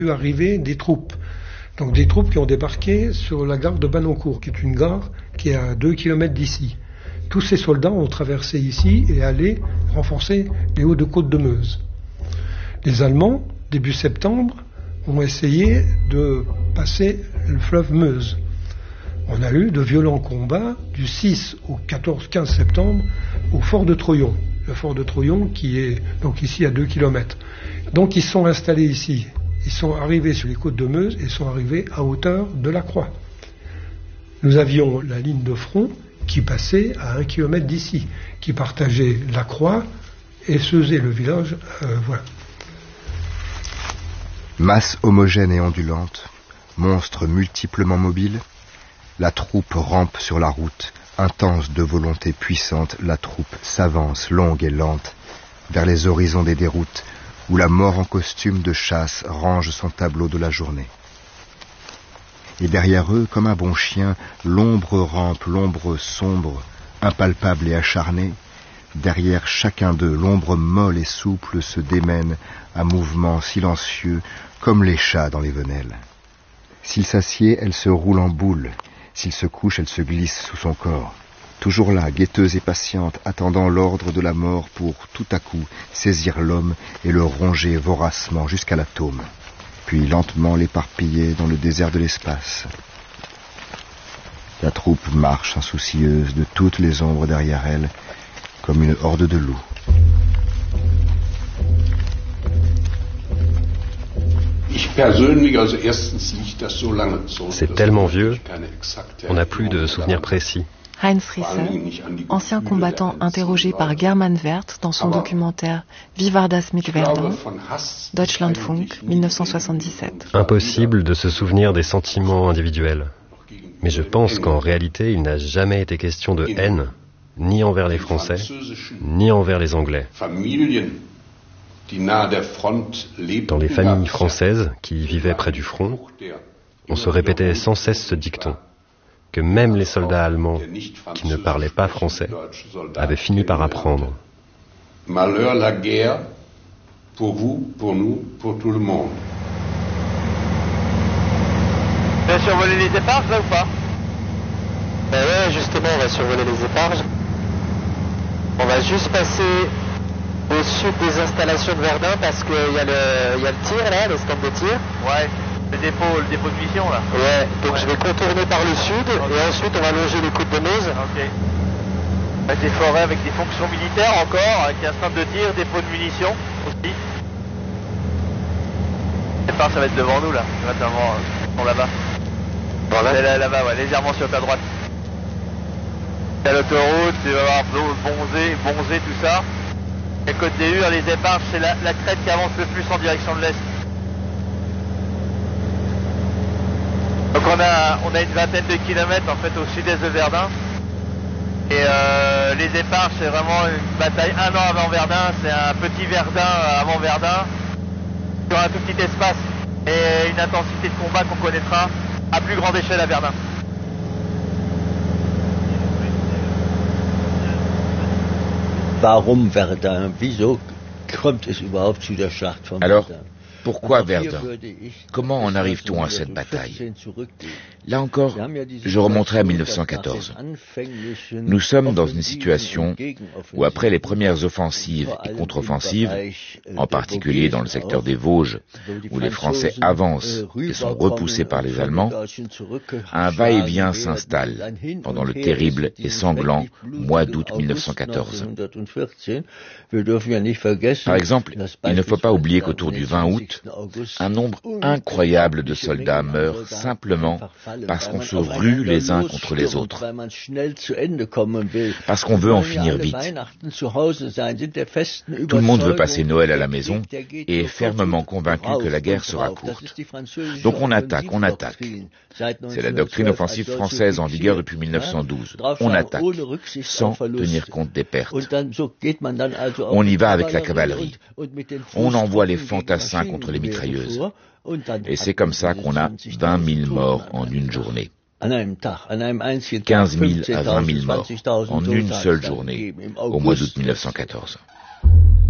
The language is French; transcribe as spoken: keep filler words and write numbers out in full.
vu arriver des troupes. Donc des troupes qui ont débarqué sur la gare de Banoncourt, qui est une gare qui est à deux kilomètres d'ici. Tous ces soldats ont traversé ici et allé renforcer les Hauts-de-Côte de Meuse. Les Allemands, début septembre, ont essayé de passer le fleuve Meuse. On a eu de violents combats du six au quatorze quinze septembre au fort de Troyon. Le fort de Troyon qui est donc ici à deux kilomètres. Donc ils sont installés ici. Ils sont arrivés sur les côtes de Meuse et sont arrivés à hauteur de la Croix. Nous avions la ligne de front qui passait à un kilomètre d'ici, qui partageait la Croix et Seuzé, le village, euh, voilà. Masse homogène et ondulante, monstre multiplement mobile, la troupe rampe sur la route, intense de volonté puissante, la troupe s'avance, longue et lente, vers les horizons des déroutes, où la mort en costume de chasse range son tableau de la journée. Et derrière eux, comme un bon chien, l'ombre rampe, l'ombre sombre, impalpable et acharnée. Derrière chacun d'eux, l'ombre molle et souple se démène à mouvements silencieux, comme les chats dans les venelles. S'il s'assied, elle se roule en boule. S'il se couche, elle se glisse sous son corps. Toujours là, guetteuse et patiente, attendant l'ordre de la mort pour, tout à coup, saisir l'homme et le ronger voracement jusqu'à l'atome, puis lentement l'éparpiller dans le désert de l'espace. La troupe marche insoucieuse de toutes les ombres derrière elle, comme une horde de loups. C'est tellement vieux, on n'a plus de souvenirs précis. Heinz Risse, ancien combattant interrogé par German Wert dans son documentaire Wie war das mit Verdun, Deutschlandfunk, dix-neuf cent soixante-dix-sept. Impossible de se souvenir des sentiments individuels. Mais je pense qu'en réalité, il n'a jamais été question de haine, ni envers les Français, ni envers les Anglais. Dans les familles françaises qui vivaient près du front, on se répétait sans cesse ce dicton, que même les soldats allemands qui ne parlaient pas français avaient fini par apprendre. Malheur la guerre, pour vous, pour nous, pour tout le monde. On va survoler les éparges là ou pas? Ben ouais, justement, on va survoler les éparges. On va juste passer au sud des installations de Verdun parce qu'il y, y a le tir là, le stand de tir. Ouais, le dépôt, le dépôt de munitions là. Ouais, donc ouais. Je vais contourner par le sud okay. Et ensuite on va longer les côtes de Meuse. Ok. Avec des forêts avec des fonctions militaires encore, avec un stand de tir, dépôt de munitions aussi. Les parts, ça va être devant nous là, notamment euh, sont là-bas. Voilà. Là, là-bas, ouais, légèrement sur ta droite. T'as l'autoroute, tu vas voir Bonzé, Bonzé, tout ça. Et côte des Hures, les éparges, c'est la, la crête qui avance le plus en direction de l'est. Donc on a, on a une vingtaine de kilomètres en fait au sud-est de Verdun. Et euh, les éparges, c'est vraiment une bataille un an avant Verdun. C'est un petit Verdun avant Verdun. Sur un tout petit espace. Et une intensité de combat qu'on connaîtra à plus grande échelle à Verdun. Warum Verdun? Wieso kommt es überhaupt zu der Schlacht von Alors, Verdun? Pourquoi Verdun? Comment en arrive-t-on à cette bataille? Là encore, je remonterai à mille neuf cent quatorze. Nous sommes dans une situation où après les premières offensives et contre-offensives, en particulier dans le secteur des Vosges, où les Français avancent et sont repoussés par les Allemands, un va-et-vient s'installe pendant le terrible et sanglant mois d'août mille neuf cent quatorze. Par exemple, il ne faut pas oublier qu'autour du vingt août, un nombre incroyable de soldats meurent simplement parce qu'on se rue les uns contre les autres, parce qu'on veut en finir vite. Tout le monde veut passer Noël à la maison et est fermement convaincu que la guerre sera courte. Donc on attaque, on attaque. C'est la doctrine offensive française en vigueur depuis mille neuf cent douze. On attaque, sans tenir compte des pertes. On y va avec la cavalerie. On envoie les fantassins contre les mitrailleuses. Et c'est comme ça qu'on a vingt mille morts en une journée. quinze mille à vingt mille morts en une seule journée au mois d'août mille neuf cent quatorze.